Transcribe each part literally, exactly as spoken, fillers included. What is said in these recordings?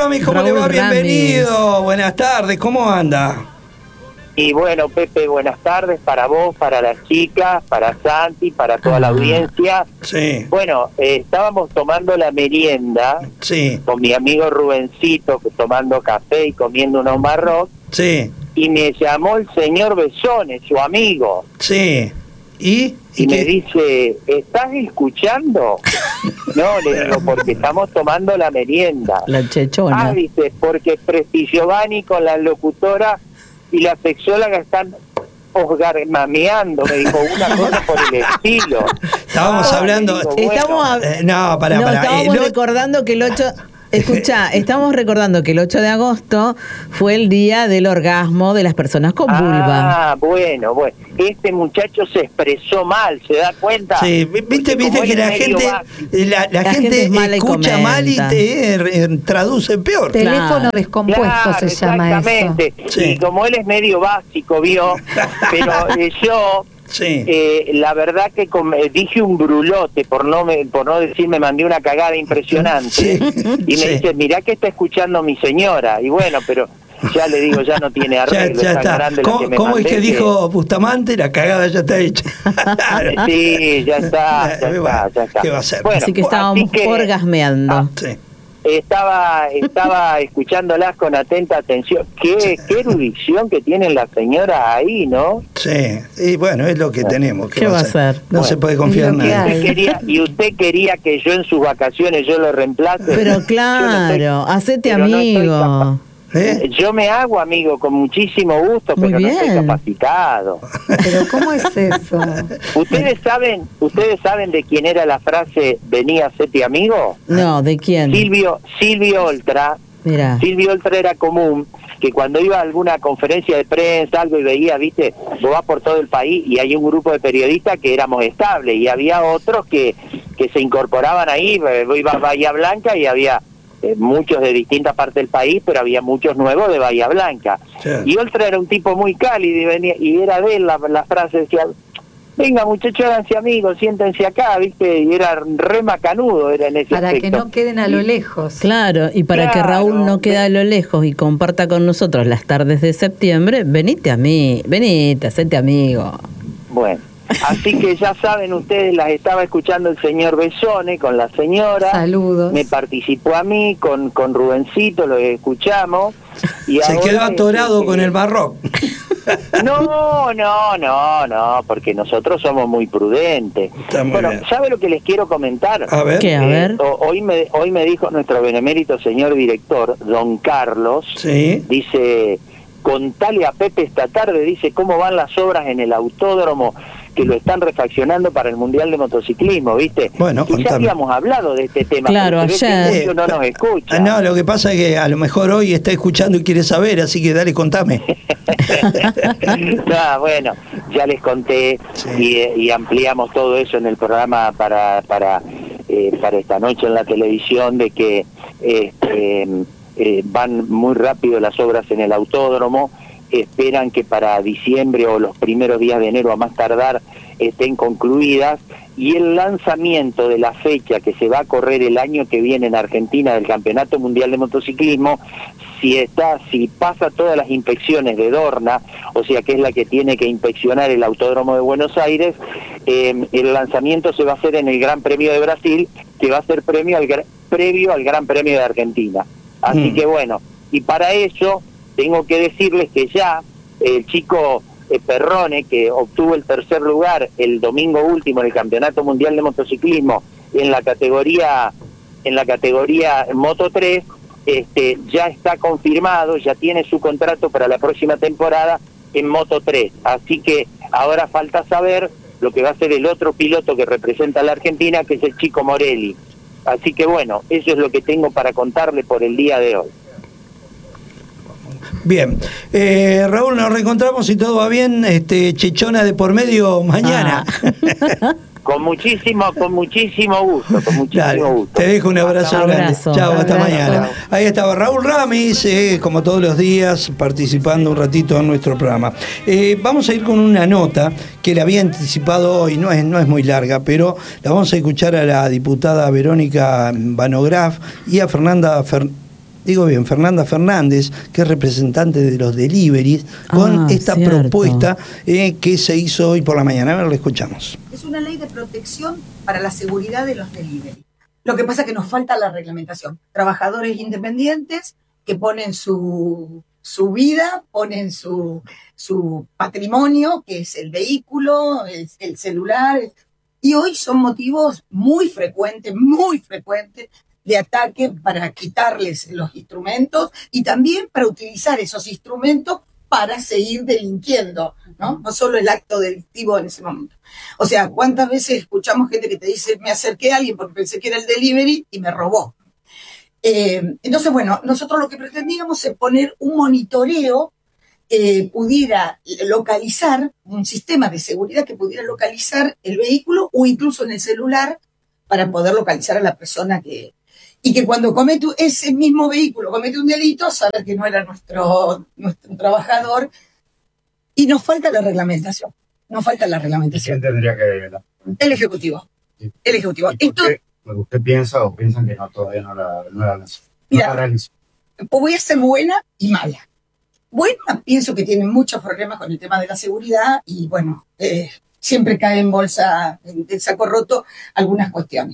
Rami, ¿cómo Raúl le va? Ramis. Bienvenido. Buenas tardes, ¿cómo anda? Y bueno, Pepe, buenas tardes para vos, para las chicas, para Santi, para toda Ah. la audiencia. Sí. Bueno, eh, estábamos tomando la merienda Sí, con mi amigo Rubencito, que tomando café y comiendo unos marrón, sí, y me llamó el señor Besones, su amigo, sí. ¿Y? y me qué? dice, ¿estás escuchando? No, le digo, porque estamos tomando la merienda. La chechona. Ah, dice, porque Presti Giovanni con la locutora y la sexóloga están osgarmameando, me dijo, una cosa por el estilo. Estábamos Ah, hablando- le digo, bueno, Estamos a- Eh, no, pará, no, pará. estábamos Eh, lo- recordando que el ocho... Escuchá, estamos recordando que el ocho de agosto fue el día del orgasmo de las personas con vulva. Ah, bueno, bueno. Este muchacho se expresó mal, ¿se da cuenta? Sí, viste, Porque viste como que él la es medio gente, básico. la, la La gente, gente es mala y escucha mal y comenta. te eh, traduce peor. Claro. Teléfono descompuesto Claro, se llama eso. exactamente. Sí. Y como él es medio básico, vio, pero eh, yo, Sí. eh, la verdad que com- eh, dije un brulote, por no me, por no decir me mandé una cagada impresionante. Sí, Y me sí. dice, mirá que está escuchando mi señora. Y bueno, pero ya le digo, ya no tiene Ya, arreglo, ya es tan está. grande la ¿Cómo, que me cómo es mandé que dijo Bustamante? La cagada ya está hecha. Sí, ya está, ya Bueno, está, ya está. ¿qué va a hacer? Bueno, Así que así estábamos que, orgasmeando. ah, Sí. Estaba, estaba escuchándolas con atenta atención. Qué, qué erudición que tienen las señoras ahí, ¿no? Sí, y bueno, es lo que tenemos. ¿Qué va a hacer? No Bueno, se puede confiar en es lo que nadie. hay. Usted quería, y usted quería que yo en sus vacaciones yo lo reemplace. Pero Yo no claro, estoy- hacete pero no estoy amigo. capaz. ¿Eh? Yo me hago amigo con muchísimo gusto, Muy pero no estoy bien. capacitado. Pero ¿cómo es eso? ¿Ustedes saben, ustedes saben de quién era la frase "vení, hacete amigo"? No, ¿de quién? Silvio, Silvio Oltra. Mira. Silvio Oltra era común que cuando iba a alguna conferencia de prensa, algo, y veía, viste, vos vas por todo el país y hay un grupo de periodistas que éramos estables y había otros que, que se incorporaban ahí, vos ibas a Bahía Blanca y había eh, muchos de distintas partes del país, pero había muchos nuevos de Bahía Blanca. Sí. Y Oltra era un tipo muy cálido y, venía, y era de él la, la frase, decía, venga muchachos, háganse amigos, siéntense acá, viste, y era re macanudo, era en ese Para que aspecto. no queden a lo Y- lejos. Claro, y para que Claro, Raúl no quede a lo lejos y comparta con nosotros las tardes de septiembre, venite a mí, venite, hacete amigo. Bueno, así que ya saben ustedes, las estaba escuchando el señor Besone con la señora. Saludos. Me participó a mí, con, con Rubencito, lo escuchamos. Y Se ahora, quedó atorado este, con el barroco. No, no, no, no, porque nosotros somos muy prudentes. Está muy Bueno, bien. ¿sabe lo que les quiero comentar? A ver. ¿Qué? A ver. ho- hoy, me, hoy me dijo nuestro benemérito señor director, don Carlos, Sí. dice, contale a Pepe esta tarde, dice, cómo van las obras en el autódromo que lo están refaccionando para el Mundial de Motociclismo, ¿viste? Bueno, y ya contame. habíamos hablado de este tema. Claro, pero se ve que ayer. muchos no nos Ah, escuchan. no, lo que pasa es que a lo mejor hoy está escuchando y quiere saber, así que dale, contame. Ah, bueno, ya les conté Sí. y, eh, y ampliamos todo eso en el programa para para eh, para esta noche en la televisión, de que este, eh, van muy rápido las obras en el autódromo, esperan que para diciembre o los primeros días de enero a más tardar estén concluidas, y el lanzamiento de la fecha que se va a correr el año que viene en Argentina del Campeonato Mundial de Motociclismo, si está, si pasa todas las inspecciones de Dorna, o sea que es la que tiene que inspeccionar el Autódromo de Buenos Aires, eh, el lanzamiento se va a hacer en el Gran Premio de Brasil, que va a ser premio al, gra- previo al Gran Premio de Argentina. Así Mm. que bueno, y para eso tengo que decirles que ya el chico eh, Perrone, que obtuvo el tercer lugar el domingo último en el Campeonato Mundial de Motociclismo en la categoría en la categoría Moto tres, este, ya está confirmado, ya tiene su contrato para la próxima temporada en Moto tres. Así que ahora falta saber lo que va a ser el otro piloto que representa a la Argentina, que es el Chico Morelli. Así que bueno, eso es lo que tengo para contarle por el día de hoy. Bien. Eh, Raúl, nos reencontramos si todo va bien. Este, Chechona de por medio mañana. Ah. Con muchísimo, con muchísimo gusto, con muchísimo Dale, gusto. te dejo un abrazo Hasta grande. Abrazo. Chao, hasta Abrazo. mañana. Ahí estaba Raúl Ramis, eh, como todos los días, participando un ratito en nuestro programa. Eh, vamos a ir con una nota que le había anticipado hoy, no es, no es muy larga, pero la vamos a escuchar a la diputada Verónica Vanograf y a Fernanda Fer- digo bien, Fernanda Fernández, que es representante de los deliveries, con Ah, esta cierto. propuesta eh, que se hizo hoy por la mañana. A ver, la escuchamos. Es una ley de protección para la seguridad de los delivery. Lo que pasa es que nos falta la reglamentación. Trabajadores independientes que ponen su, su vida, ponen su, su patrimonio, que es el vehículo, el, el celular, y hoy son motivos muy frecuentes, muy frecuentes de ataque para quitarles los instrumentos y también para utilizar esos instrumentos para seguir delinquiendo, ¿no? No solo el acto delictivo en ese momento. O sea, ¿cuántas veces escuchamos gente que te dice, me acerqué a alguien porque pensé que era el delivery y me robó? Eh, entonces, bueno, nosotros lo que pretendíamos es poner un monitoreo que pudiera localizar, un sistema de seguridad que pudiera localizar el vehículo o incluso en el celular para poder localizar a la persona que... Y que cuando comete ese mismo vehículo, comete un delito, saber que no era nuestro, nuestro trabajador. Y nos falta la reglamentación. Nos falta la ¿Y reglamentación. quién tendría que la? El Ejecutivo. Sí. El Ejecutivo. ¿Y por Esto, qué? Porque usted piensa o piensan que no, todavía no la, no la, no Mira. la realizó. pues voy a ser buena y mala. Buena, pienso que tienen muchos problemas con el tema de la seguridad y, bueno, eh, siempre cae en bolsa, en, en saco roto, algunas cuestiones.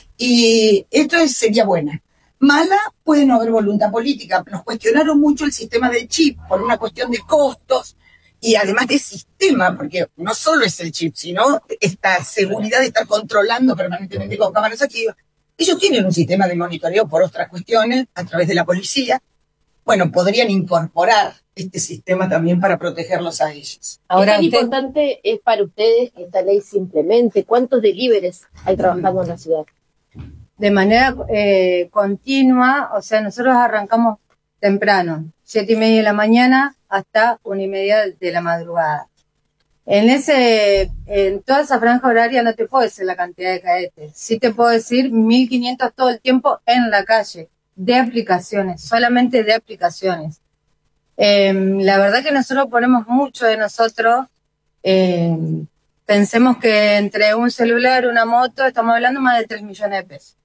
Y esto es, sería buena. Mala, puede no haber voluntad política. Nos cuestionaron mucho el sistema del chip por una cuestión de costos y además de sistema, porque no solo es el chip, sino esta seguridad de estar controlando permanentemente con cámaras activas. Ellos tienen un sistema de monitoreo por otras cuestiones a través de la policía. Bueno, podrían incorporar este sistema también para protegerlos a ellos. Ahora, ¿Qué tan usted- importante es para ustedes que esta ley se implemente? ¿Cuántos deliveries hay trabajando en la ciudad? de manera eh, continua, o sea, nosotros arrancamos temprano, siete y media de la mañana hasta una y media de la madrugada. En ese, en toda esa franja horaria no te puedo decir la cantidad de cadetes, sí te puedo decir mil quinientos todo el tiempo en la calle, de aplicaciones, solamente de aplicaciones. Eh, la verdad que nosotros ponemos mucho de nosotros, eh, pensemos que entre un celular, una moto, estamos hablando más de tres millones de pesos.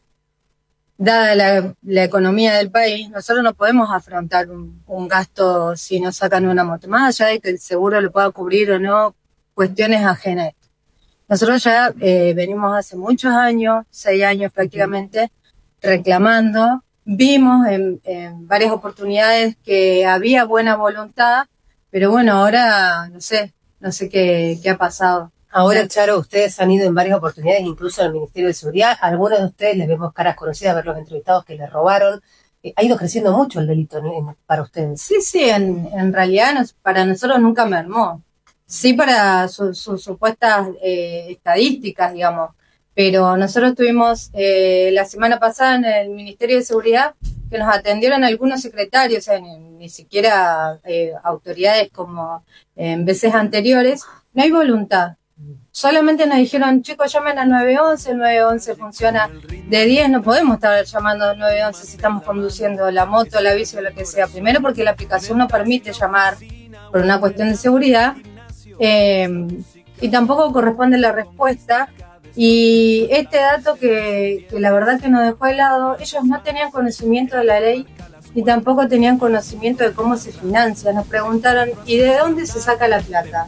Dada la, la economía del país, nosotros no podemos afrontar un, un gasto si nos sacan una moto, más allá de que el seguro lo pueda cubrir o no, cuestiones ajenas. Nosotros ya eh, venimos hace muchos años, seis años prácticamente, reclamando, vimos en, en varias oportunidades que había buena voluntad, pero bueno, ahora no sé, no sé qué, qué ha pasado. Ahora, Charo, ustedes han ido en varias oportunidades, incluso al Ministerio de Seguridad. Algunos de ustedes les vemos caras conocidas, ver los entrevistados que les robaron. Eh, ha ido creciendo mucho el delito en, en, para ustedes. Sí, sí, en, en realidad nos, para nosotros nunca mermó. Sí para sus su, supuestas eh, estadísticas, digamos. Pero nosotros tuvimos eh, la semana pasada en el Ministerio de Seguridad que nos atendieron algunos secretarios, o sea, ni, ni siquiera eh, autoridades como en veces anteriores. No hay voluntad. Solamente nos dijeron, chicos, llamen al nueve once, el nueve once funciona de diez, no podemos estar llamando al nueve once si estamos conduciendo la moto, la bici o lo que sea. Primero porque la aplicación no permite llamar por una cuestión de seguridad eh, y tampoco corresponde la respuesta. Y este dato que, que la verdad que nos dejó helado, ellos no tenían conocimiento de la ley y tampoco tenían conocimiento de cómo se financia. Nos preguntaron, ¿y de dónde se saca la plata?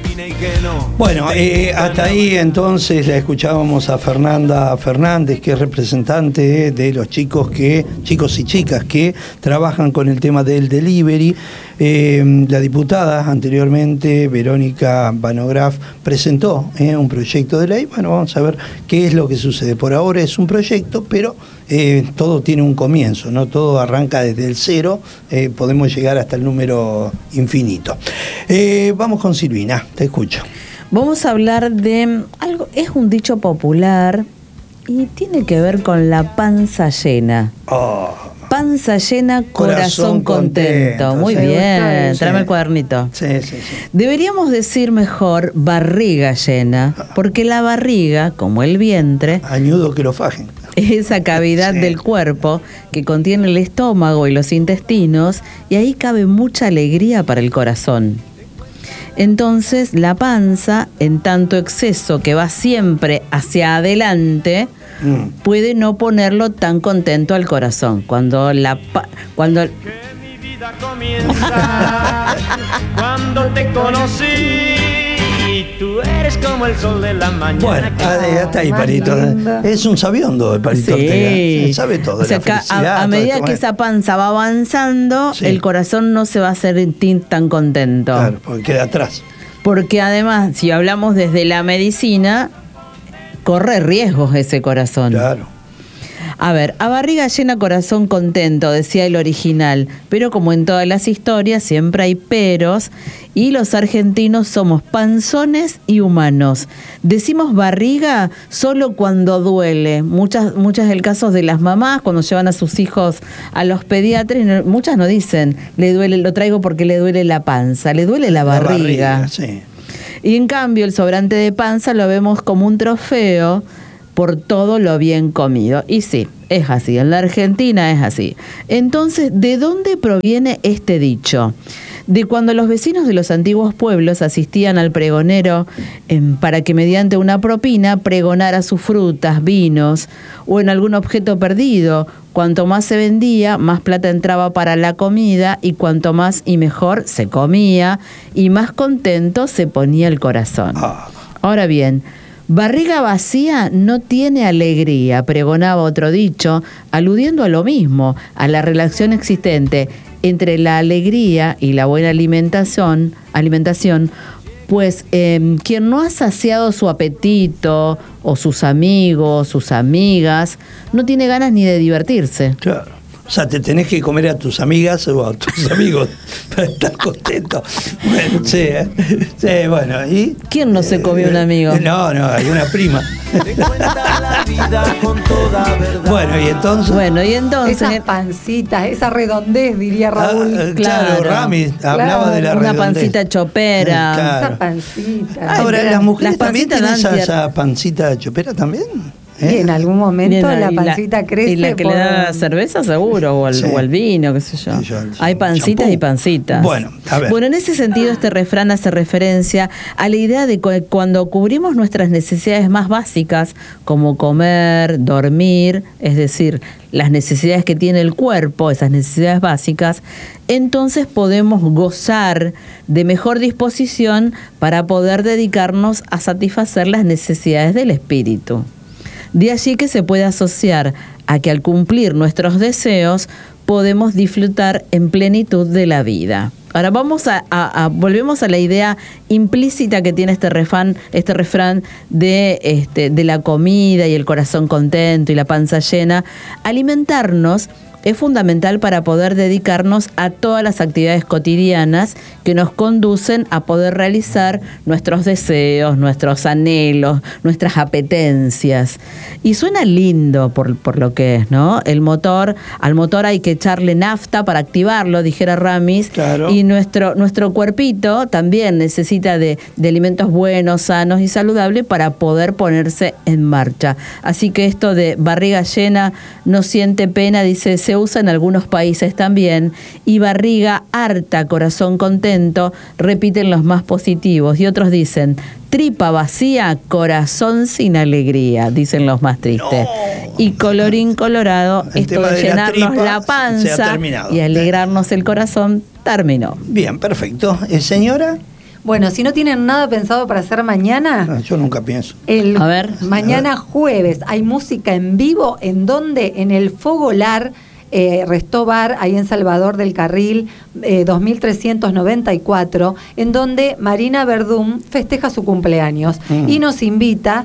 Bueno, eh, hasta ahí entonces la escuchábamos a Fernanda Fernández, que es representante de los chicos que, chicos y chicas que trabajan con el tema del delivery. Eh, la diputada anteriormente, Verónica Vanograf, presentó eh, un proyecto de ley. Bueno, vamos a ver qué es lo que sucede. Por ahora es un proyecto, pero eh, todo tiene un comienzo, ¿no? Todo arranca desde el cero, eh, podemos llegar hasta el número infinito. Eh, vamos con Silvina, te escucho. Vamos a hablar de algo, es un dicho popular y tiene que ver con la panza llena. Oh. Panza llena, corazón, Corazón contento. contento. Muy Sí, bien, sí. tráeme el cuadernito. Sí, sí, sí. Deberíamos decir mejor barriga llena, porque la barriga, como el vientre, Añudo que lo fajen. es esa cavidad Sí. del cuerpo que contiene el estómago y los intestinos, y ahí cabe mucha alegría para el corazón. Entonces la panza, en tanto exceso que va siempre hacia adelante, Mm. puede no ponerlo tan contento al corazón. Cuando la pa- cuando Comienza cuando te conocí y tú eres como el sol de la mañana. Bueno, ah, hasta ahí, más Palito. linda. Es un sabiondo el Palito Sí. Ortega. Sabe todo de O sea, la que a- felicidad. a, todo medida esto. que Bueno, esa panza va avanzando, Sí. el corazón no se va a sentir tan contento. Claro, porque queda atrás. Porque además, si hablamos desde la medicina, corre riesgos ese corazón. Claro. A ver, a barriga llena, corazón contento, decía el original, pero como en todas las historias siempre hay peros y los argentinos somos panzones y humanos. Decimos barriga solo cuando duele. Muchas, muchas del caso de las mamás cuando llevan a sus hijos a los pediatras, no- muchas no dicen, le duele, lo traigo porque le duele la panza, le duele la barriga. La barriga, sí. Y en cambio el sobrante de panza lo vemos como un trofeo por todo lo bien comido. Y sí, es así, en la Argentina es así. Entonces, ¿de dónde proviene este dicho? De cuando los vecinos de los antiguos pueblos asistían al pregonero em, para que mediante una propina pregonara sus frutas, vinos o en algún objeto perdido. Cuanto más se vendía, más plata entraba para la comida y cuanto más y mejor se comía y más contento se ponía el corazón. Ah, Ahora bien, barriga vacía no tiene alegría, pregonaba otro dicho, aludiendo a lo mismo, a la relación existente entre la alegría y la buena alimentación, alimentación pues eh, quien no ha saciado su apetito, o sus amigos, sus amigas, no tiene ganas ni de divertirse. claro. O sea, te tenés que comer a tus amigas o a tus amigos para estar contento. Bueno, sí, ¿eh? Sí, bueno, ¿y? ¿Quién no se comió un amigo? No, no, hay una prima. Te cuenta la vida con toda verdad. Bueno, y entonces. Bueno, y entonces... Esas pancitas, esa redondez, diría Ah, Raúl. eh, claro, claro. Rami hablaba Claro, de la una redondez. pancita chopera. Eh, claro. Esa pancita. Ahora, Ay, ¿las mujeres las también pancitas tienen esa, dan esa pancita chopera también? Y ¿Eh? en algún momento Bien, la y pancita crece. Y la que por- le da cerveza seguro, o el, Sí. o el vino, qué sé yo. Sí, yo, el Hay pancitas champú. y pancitas. Bueno, a ver. Bueno, en ese sentido este refrán hace referencia a la idea de que cuando cubrimos nuestras necesidades más básicas, como comer, dormir, es decir, las necesidades que tiene el cuerpo, esas necesidades básicas, entonces podemos gozar de mejor disposición para poder dedicarnos a satisfacer las necesidades del espíritu. De allí que se puede asociar a que al cumplir nuestros deseos podemos disfrutar en plenitud de la vida. Ahora vamos a, a- a- volvemos a la idea implícita que tiene este refrán, este refrán de, este, de la comida y el corazón contento y la panza llena. Alimentarnos es fundamental para poder dedicarnos a todas las actividades cotidianas que nos conducen a poder realizar nuestros deseos, nuestros anhelos, nuestras apetencias. Y suena lindo por, por lo que es, ¿no? El motor, al motor hay que echarle nafta para activarlo, dijera Ramis, Claro. y nuestro, nuestro cuerpito también necesita de, de alimentos buenos, sanos y saludables para poder ponerse en marcha. Así que esto de barriga llena no siente pena, dice, se usa en algunos países también, y barriga harta, corazón contento, repiten los más positivos, y otros dicen, tripa vacía, corazón sin alegría, dicen los más tristes. Y colorín colorado, El esto tema de de la llenarnos tripa la se ha panza terminado. y alegrarnos el corazón, terminó. Bien, perfecto. Eh, señora, Bueno, si no tienen nada pensado para hacer mañana, Ah, yo nunca pienso. el A ver. mañana jueves hay música en vivo, ¿en donde? En el Fogolar, eh, Resto Bar, ahí en Salvador del Carril, eh, dos mil trescientos noventa y cuatro, en donde Marina Verdún festeja su cumpleaños Mm. y nos invita.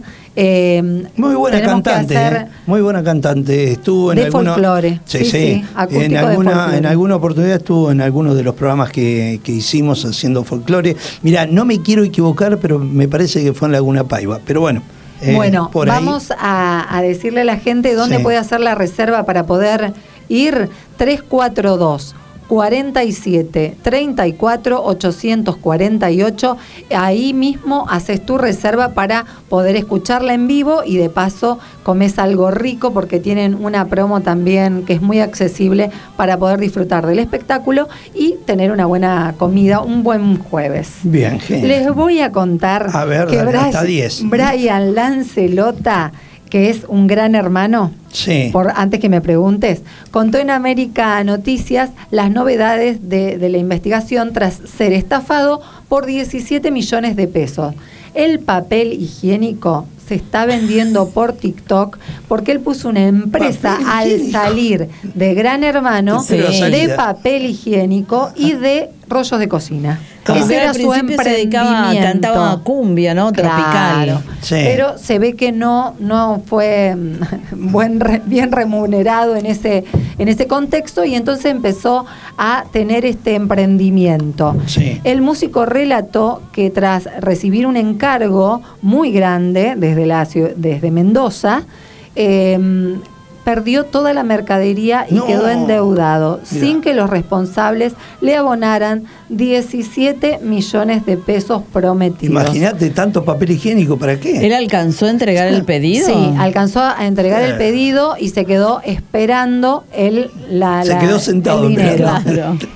eh, Muy buena tenemos que cantante, hacer- eh, muy buena cantante. Estuvo en De alguna, folclore. Sí, Sí, sí. sí, acústico En de alguna, folclore. en alguna oportunidad estuvo en alguno de los programas que, que hicimos haciendo folclore. Mira, no me quiero equivocar, pero me parece que fue en Laguna Paiva. Pero bueno, eh, Bueno, por ahí. vamos a, a decirle a la gente dónde Sí. puede hacer la reserva para poder ir. Tres cuatro dos, cuarenta y siete, treinta y cuatro, ochocientos cuarenta y ocho. Ahí mismo haces tu reserva para poder escucharla en vivo y de paso comes algo rico porque tienen una promo también que es muy accesible para poder disfrutar del espectáculo y tener una buena comida, un buen jueves. Bien, genial. Les voy a contar A ver, que dale, Bra- hasta diez. Brian Lancelota, que es un gran hermano? Sí. Por, antes que me preguntes, contó en América Noticias las novedades de, de la investigación tras ser estafado por diecisiete millones de pesos. El papel higiénico se está vendiendo por TikTok porque él puso una empresa al salir de Gran Hermano Sí. de papel higiénico y de rollos de cocina. Como Ese que era al su principio se dedicaba, emprendimiento. cantaba cumbia, ¿no? Tropical. Claro. Sí. Pero se ve que no, no fue mm, buen re- bien remunerado en ese, en ese contexto y entonces empezó a tener este emprendimiento. Sí. El músico relató que tras recibir un encargo muy grande desde, la, ciu- desde Mendoza, eh, perdió toda la mercadería y No. quedó endeudado, Mirá. sin que los responsables le abonaran diecisiete millones de pesos prometidos. Imagínate tanto papel higiénico, ¿para qué? ¿Él alcanzó a entregar el pedido? Sí, alcanzó a entregar Eh. el pedido y se quedó esperando el, la, Se la- quedó sentado el dinero. esperando. Claro.